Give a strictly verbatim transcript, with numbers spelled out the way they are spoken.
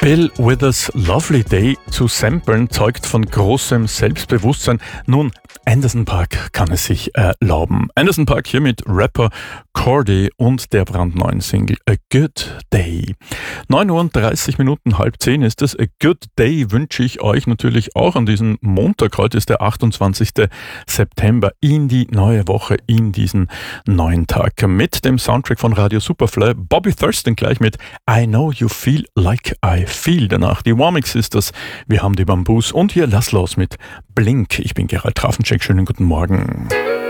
Bill Withers' Lovely Day zu samplen zeugt von großem Selbstbewusstsein. Nun, Anderson .Paak kann es sich erlauben. Anderson .Paak hier mit Rapper Cordy und der brandneuen Single A Good Day. neun Uhr und dreißig Minuten, halb zehn ist es. A Good Day wünsche ich euch natürlich auch an diesem Montag. Heute ist der achtundzwanzigster September, in die neue Woche, in diesen neuen Tag. Mit dem Soundtrack von Radio Superfly, Bobby Thurston gleich mit I Know You Feel Like I Feel. Danach die Warmix Sisters, wir haben die Bamboos und hier lass los mit Blink. Ich bin Gerald Trafencheck, schönen guten Morgen.